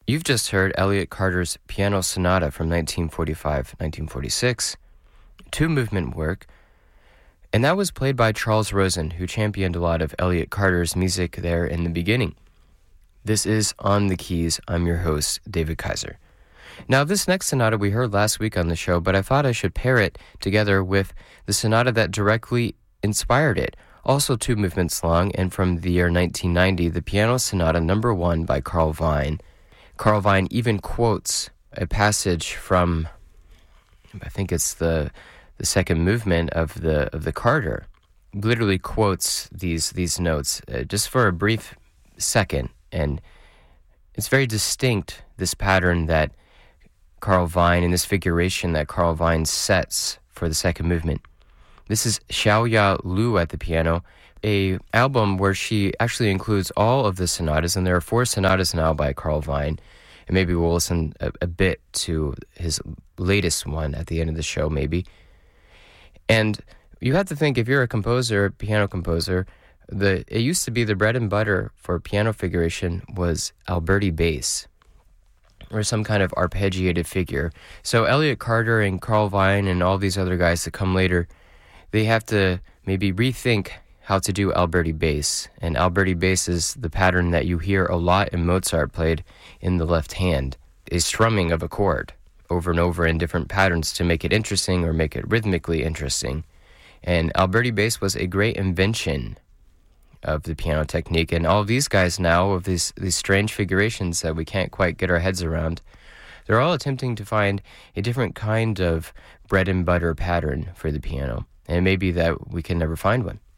You've just heard Elliott Carter's Piano Sonata from 1945-1946, two-movement work, and that was played by Charles Rosen, who championed a lot of Elliott Carter's music there in the beginning. This is On the Keys. I'm your host, David Kaiser. Now, this next sonata we heard last week on the show, but I thought I should pair it together with the sonata that directly inspired it, also two movements long, and from the year 1990, the Piano Sonata No. 1 by Carl Vine. Carl Vine even quotes a passage from, I think it's the second movement of the Carter, literally quotes these notes just for a brief second, and it's very distinct, this pattern that Carl Vine and this figuration that Carl Vine sets for the second movement. This is Xiaoya Lu at the piano, a album where she actually includes all of the sonatas, and there are 4 sonatas now by Carl Vine, and maybe we'll listen a bit to his latest one at the end of the show, maybe. And you have to think, if you're a composer, piano composer, it used to be the bread and butter for piano figuration was Alberti bass, or some kind of arpeggiated figure. So Elliott Carter and Carl Vine and all these other guys that come later, they have to maybe rethink how to do Alberti bass. And Alberti bass is the pattern that you hear a lot in Mozart played in the left hand, a strumming of a chord over and over in different patterns to make it interesting or make it rhythmically interesting. And Alberti bass was a great invention of the piano technique, and all of these guys now, of these strange figurations that we can't quite get our heads around, they're all attempting to find a different kind of bread and butter pattern for the piano, and maybe that we can never find one.